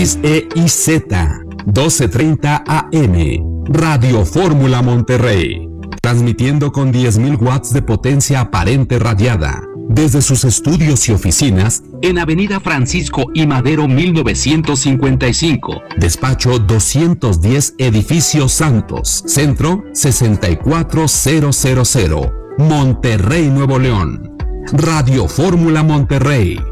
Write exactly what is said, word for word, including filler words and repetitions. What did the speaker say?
E I Z, doce treinta A M, Radio Fórmula Monterrey, transmitiendo con diez mil watts de potencia aparente radiada, desde sus estudios y oficinas en Avenida Francisco I. Madero mil novecientos cincuenta y cinco, despacho doscientos diez, Edificio Santos, Centro sesenta y cuatro mil, Monterrey, Nuevo León. Radio Fórmula Monterrey.